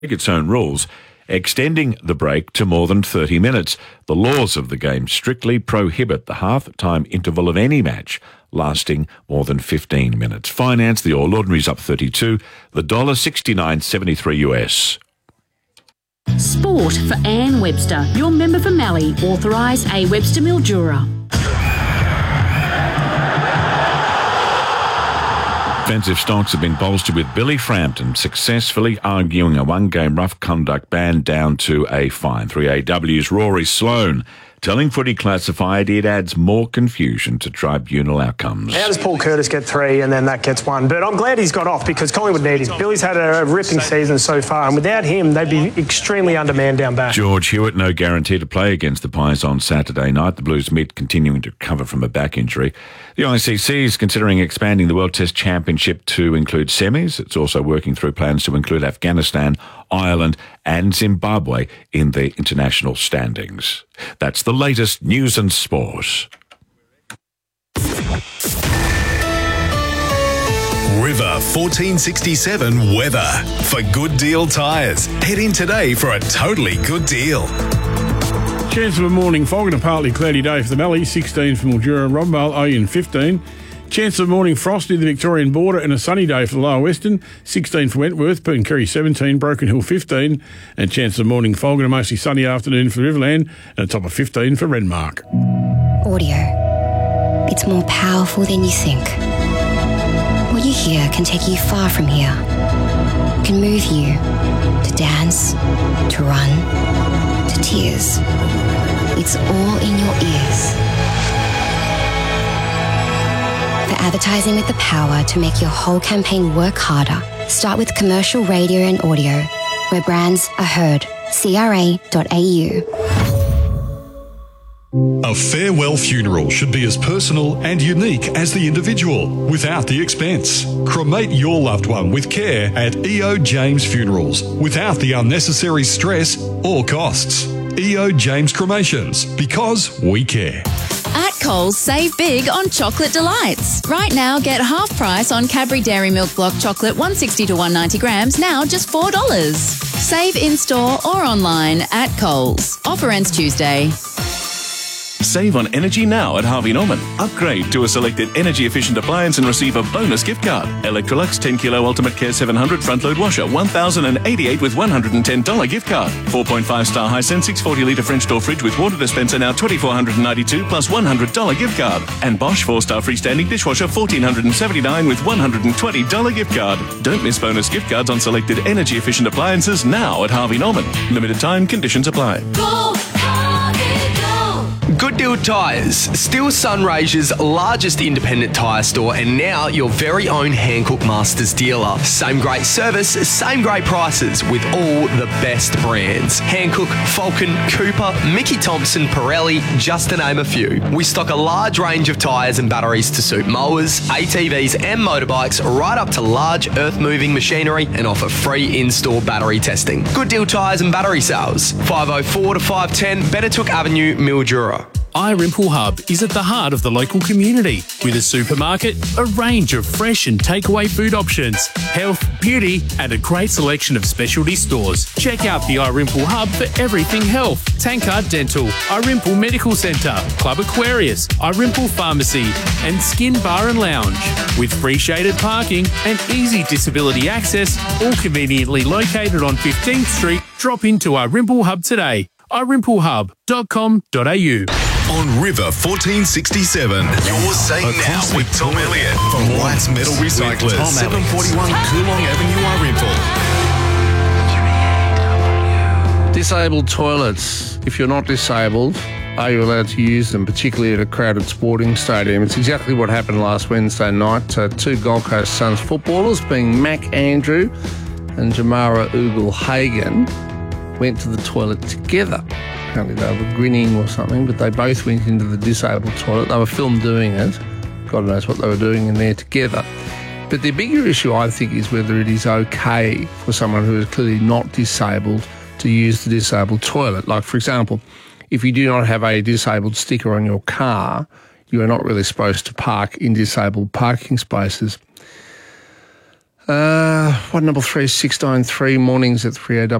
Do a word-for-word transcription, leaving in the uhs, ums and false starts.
its own rules, extending the break to more than thirty minutes. The laws of the game strictly prohibit the half-time interval of any match lasting more than fifteen minutes. Finance, the All Ordinary's up thirty-two, the dollar sixty-nine seventy-three U S. Sport for Ann Webster, your member for Mallee, authorised A. Webster Mildura. Defensive stocks have been bolstered with Billy Frampton successfully arguing a one-game rough conduct ban down to a fine. three A W's Rory Sloane telling Footy Classified it adds more confusion to tribunal outcomes. How does Paul Curtis get three and then that gets one? But I'm glad he's got off because Collingwood need him. Billy's had a ripping season so far, and without him, they'd be extremely undermanned down back. George Hewitt, no guarantee to play against the Pies on Saturday night. The Blues mid continuing to recover from a back injury. The I C C is considering expanding the World Test Championship to include semis. It's also working through plans to include Afghanistan, Ireland and Zimbabwe in the international standings. That's the latest news and sport. River fourteen sixty-seven weather for Good Deal Tyres. Head in today for a totally good deal. Chance of a morning fog and a partly cloudy day for the Mallee, sixteen for Mildura and Robinvale, Oyen fifteen. Chance of morning frost near the Victorian border and a sunny day for the Lower Western, sixteen for Wentworth, Perth seventeen, Broken Hill fifteen, and chance of morning fog and a mostly sunny afternoon for Riverland and a top of fifteen for Renmark. Audio. It's more powerful than you think. What you hear can take you far from here. Can move you to dance, to run, to tears. It's all in your ears. For advertising with the power to make your whole campaign work harder, start with commercial radio and audio, where brands are heard. C R A dot A U. A farewell funeral should be as personal and unique as the individual, without the expense. Cremate your loved one with care at E O James Funerals, without the unnecessary stress or costs. E O James Cremations, because we care. At Coles, save big on chocolate delights. Right now, get half price on Cadbury Dairy Milk Block Chocolate one sixty to one ninety grams, now just four dollars. Save in-store or online at Coles. Offer ends Tuesday. Save on energy now at Harvey Norman. Upgrade to a selected energy-efficient appliance and receive a bonus gift card. Electrolux ten kilo Ultimate Care seven hundred front-load washer, one thousand eighty-eight with one hundred ten dollars gift card. four point five star Hisense six hundred forty litre French door fridge with water dispenser now two thousand four hundred ninety-two plus one hundred dollars gift card. And Bosch four star freestanding dishwasher one thousand four hundred seventy-nine with one hundred twenty dollars gift card. Don't miss bonus gift cards on selected energy-efficient appliances now at Harvey Norman. Limited time, conditions apply. Go, Harvey, go! Good Deal Tyres, still Sunraysia's largest independent tyre store and now your very own Hankook Masters dealer. Same great service, same great prices with all the best brands. Hankook, Falcon, Cooper, Mickey Thompson, Pirelli, just to name a few. We stock a large range of tyres and batteries to suit mowers, A T Vs and motorbikes, right up to large earth-moving machinery and offer free in-store battery testing. Good Deal Tyres and battery sales, five oh four to five ten Bettertook Avenue, Mildura. iRimple Hub is at the heart of the local community with a supermarket, a range of fresh and takeaway food options, health, beauty and a great selection of specialty stores. Check out the iRimple Hub for everything health, Tankard Dental, iRimple Medical Centre, Club Aquarius, iRimple Pharmacy and Skin Bar and Lounge. With free shaded parking and easy disability access, all conveniently located on fifteenth Street, drop into iRimple Hub today. i rimple hub dot com dot a u. On River fourteen sixty-seven, you're saying now with Tom Elliott from White's Metal Recyclers, seven forty-one Coolong Avenue, iRimple. Disabled toilets. If you're not disabled, are you allowed to use them, particularly at a crowded sporting stadium? It's exactly what happened last Wednesday night. Uh, two Gold Coast Suns footballers, being Mac Andrew and Jamara Ugle-Hagan, went to the toilet together. Apparently they were grinning or something, but they both went into the disabled toilet. They were filmed doing it. God knows what they were doing in there together. But the bigger issue, I think, is whether it is okay for someone who is clearly not disabled to use the disabled toilet. Like, for example, if you do not have a disabled sticker on your car, you are not really supposed to park in disabled parking spaces. Uh, what number three? six nine three mornings at three oh